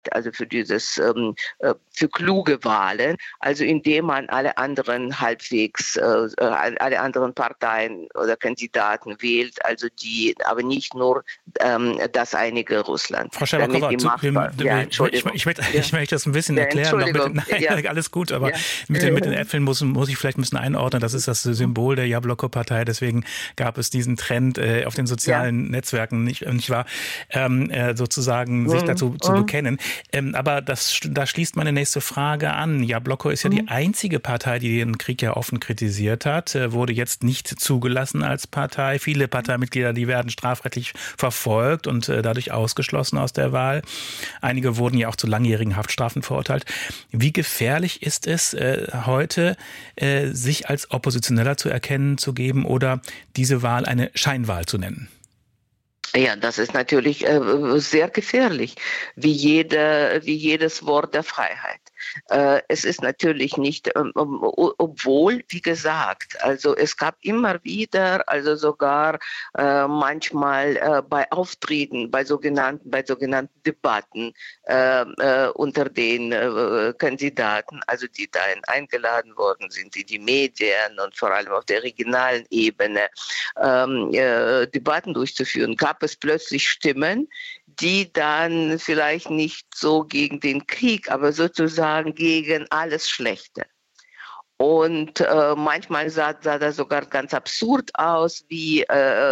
also für kluge Wahlen, also indem man alle anderen alle anderen Parteien oder Kandidaten wählt, also aber nicht nur das einige Russland. Frau Scherbakowa, ich möchte das ein bisschen erklären. Nein, alles gut, aber mit den Äpfeln muss ich vielleicht ein bisschen einordnen. Das ist das Symbol der Jabloko-Partei, deswegen gab es diesen Trend auf den sozialen Netzwerken, nicht wahr, sozusagen sich dazu zu bekennen. Aber da schließt meine nächste Frage an. Jabloko ist ja die einzige Partei, die den Krieg ja offen kritisiert hat, wurde jetzt nicht zugelassen als Partei. Viele Parteimitglieder, die werden strafrechtlich verfolgt und dadurch ausgeschlossen aus der Wahl. Einige wurden ja auch zu langjährigen Haftstrafen verurteilt. Wie gefährlich ist es heute, sich als Oppositioneller zu erkennen zu geben oder diese Wahl eine Scheinwahl zu nennen? Ja, das ist natürlich sehr gefährlich, wie jedes Wort der Freiheit. Es ist natürlich nicht, obwohl, wie gesagt, also es gab immer wieder, also sogar manchmal bei Auftritten, bei sogenannten Debatten unter den Kandidaten, also die dahin eingeladen worden sind, die Medien und vor allem auf der regionalen Ebene Debatten durchzuführen, gab es plötzlich Stimmen, die dann vielleicht nicht so gegen den Krieg, aber sozusagen gegen alles Schlechte. Und manchmal sah das sogar ganz absurd aus, wie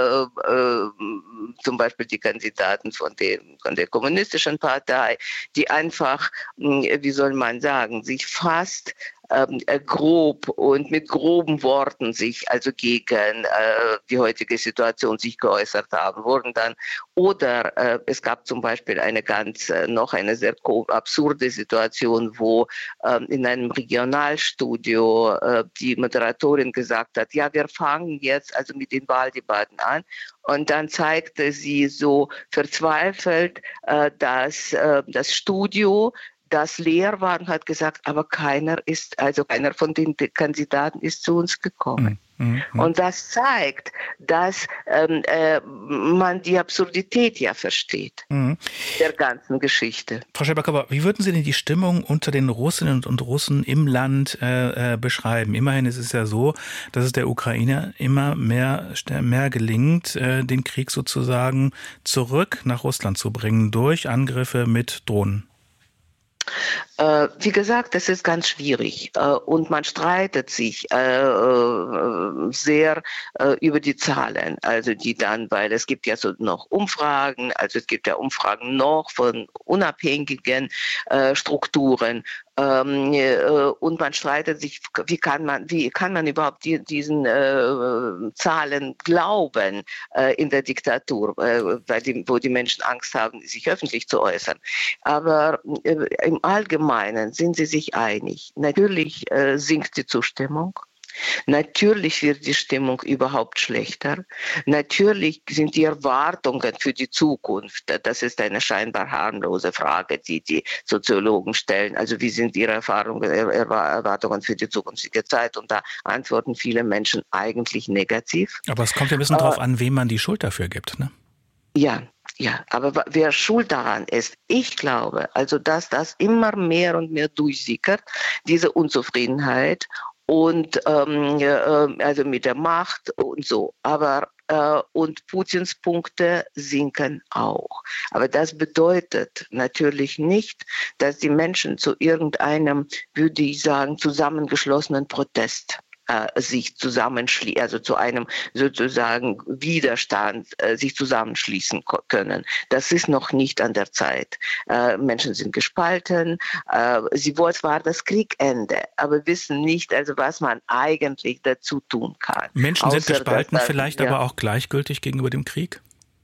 zum Beispiel die Kandidaten von der kommunistischen Partei, die einfach, wie soll man sagen, sich fast grob und mit groben Worten sich also gegen die heutige Situation sich geäußert haben, wurden dann, oder es gab zum Beispiel noch eine sehr absurde Situation, wo in einem Regionalstudio die Moderatorin gesagt hat, ja, wir fangen jetzt also mit den Wahldebatten an. Und dann zeigte sie so verzweifelt, dass das Studio, das leer war, und hat gesagt, aber keiner von den Kandidaten ist zu uns gekommen. Und das zeigt, dass man die Absurdität ja versteht der ganzen Geschichte. Frau Scherbakowa, wie würden Sie denn die Stimmung unter den Russinnen und Russen im Land beschreiben? Immerhin ist es ja so, dass es der Ukraine immer mehr gelingt, den Krieg sozusagen zurück nach Russland zu bringen durch Angriffe mit Drohnen. Wie gesagt, das ist ganz schwierig und man streitet sich sehr über die Zahlen, also weil es gibt ja so noch Umfragen, also es gibt ja Umfragen noch von unabhängigen Strukturen. Und man streitet sich, wie kann man überhaupt diesen Zahlen glauben in der Diktatur, wo die Menschen Angst haben, sich öffentlich zu äußern. Aber im Allgemeinen sind sie sich einig. Natürlich sinkt die Zustimmung. Natürlich wird die Stimmung überhaupt schlechter. Natürlich sind die Erwartungen für die Zukunft, das ist eine scheinbar harmlose Frage, die die Soziologen stellen. Also wie sind ihre Erwartungen für die zukünftige Zeit? Und da antworten viele Menschen eigentlich negativ. Aber es kommt ja ein bisschen darauf an, wem man die Schuld dafür gibt, ne? Ja, aber wer schuld daran ist, ich glaube, also dass das immer mehr und mehr durchsickert, diese Unzufriedenheit und also mit der Macht und so. Aber und Putins Punkte sinken auch. Aber das bedeutet natürlich nicht, dass die Menschen zu irgendeinem, würde ich sagen, zusammengeschlossenen Protest sich zusammenschließen, also zu einem sozusagen Widerstand sich zusammenschließen können. Das ist noch nicht an der Zeit. Menschen sind gespalten. Sie wollen zwar das Kriegende, aber wissen nicht, also was man eigentlich dazu tun kann. Menschen sind gespalten, vielleicht aber auch gleichgültig gegenüber dem Krieg?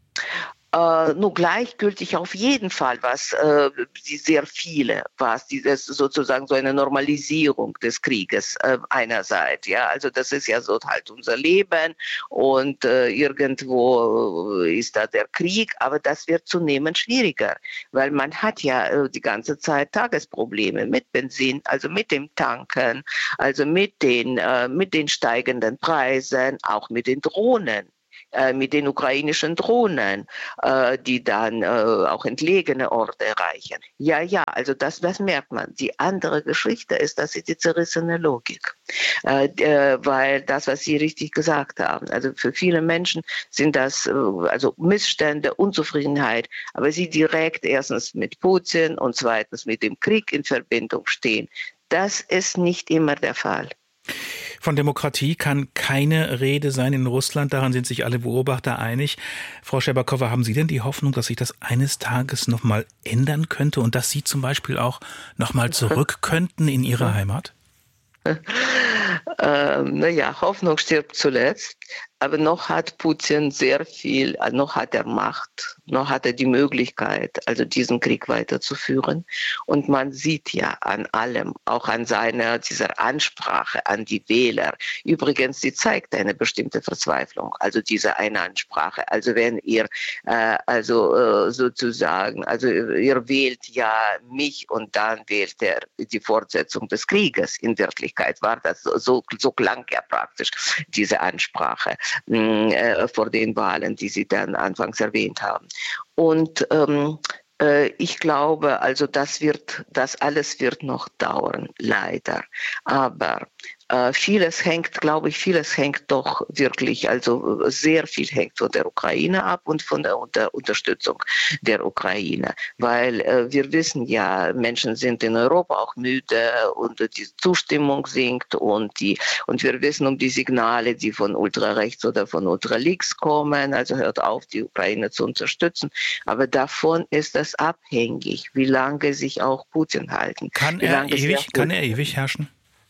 Nur gleichgültig auf jeden Fall, sehr viele, dieses sozusagen so eine Normalisierung des Krieges einerseits, ja, also das ist ja so halt unser Leben und irgendwo ist da der Krieg, aber das wird zunehmend schwieriger, weil man hat ja die ganze Zeit Tagesprobleme mit Benzin, also mit dem Tanken, also mit den steigenden Preisen, auch mit den Drohnen. mit den ukrainischen Drohnen, die dann auch entlegene Orte erreichen. Ja, also das merkt man. Die andere Geschichte ist, das ist die zerrissene Logik. Weil das, was Sie richtig gesagt haben, also für viele Menschen sind das also Missstände, Unzufriedenheit, aber sie direkt erstens mit Putin und zweitens mit dem Krieg in Verbindung stehen. Das ist nicht immer der Fall. Von Demokratie kann keine Rede sein in Russland. Daran sind sich alle Beobachter einig. Frau Scherbakowa, haben Sie denn die Hoffnung, dass sich das eines Tages nochmal ändern könnte und dass Sie zum Beispiel auch nochmal zurück könnten in Ihre Heimat? Hoffnung stirbt zuletzt. Aber noch hat Putin sehr viel, noch hat er Macht, noch hat er die Möglichkeit, also diesen Krieg weiterzuführen. Und man sieht ja an allem, auch an dieser Ansprache an die Wähler. Übrigens, sie zeigt eine bestimmte Verzweiflung, also diese eine Ansprache. Also wenn ihr sozusagen, also ihr wählt ja mich und dann wählt er die Fortsetzung des Krieges. In Wirklichkeit war das so klang ja praktisch diese Ansprache vor den Wahlen, die Sie dann anfangs erwähnt haben. Und ich glaube, also das alles wird noch dauern, leider. Aber vieles hängt doch wirklich, also sehr viel hängt von der Ukraine ab und von der Unterstützung der Ukraine. Weil wir wissen ja, Menschen sind in Europa auch müde und die Zustimmung sinkt und wir wissen um die Signale, die von ultrarechts oder von ultralinks kommen, also hört auf, die Ukraine zu unterstützen. Aber davon ist es abhängig, wie lange sich auch Putin halten. Kann er ewig herrschen?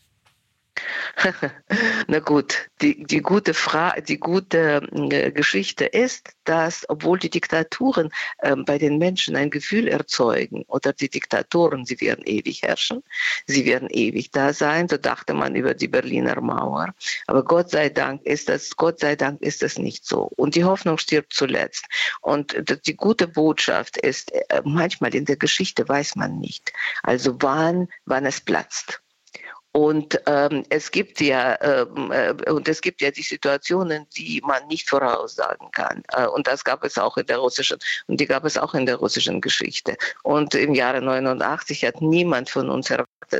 Na gut, die gute Geschichte ist, dass obwohl die Diktaturen bei den Menschen ein Gefühl erzeugen, oder die Diktatoren, sie werden ewig herrschen, sie werden ewig da sein, so dachte man über die Berliner Mauer. Aber Gott sei Dank ist es nicht so. Und die Hoffnung stirbt zuletzt. Und die gute Botschaft ist, manchmal in der Geschichte weiß man nicht, also wann es platzt. Und es gibt ja die Situationen, die man nicht voraussagen kann. Und das gab es auch in der russischen Geschichte. Und im Jahre 89 hat niemand von uns erwartet.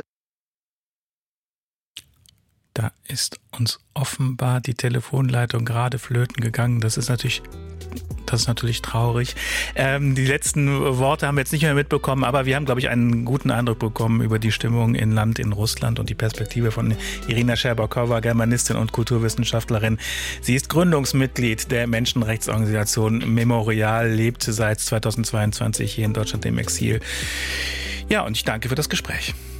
Da ist uns offenbar die Telefonleitung gerade flöten gegangen. Das ist natürlich traurig. Die letzten Worte haben wir jetzt nicht mehr mitbekommen, aber wir haben, glaube ich, einen guten Eindruck bekommen über die Stimmung in Russland und die Perspektive von Irina Scherbakowa, Germanistin und Kulturwissenschaftlerin. Sie ist Gründungsmitglied der Menschenrechtsorganisation Memorial, lebt seit 2022 hier in Deutschland im Exil. Ja, und ich danke für das Gespräch.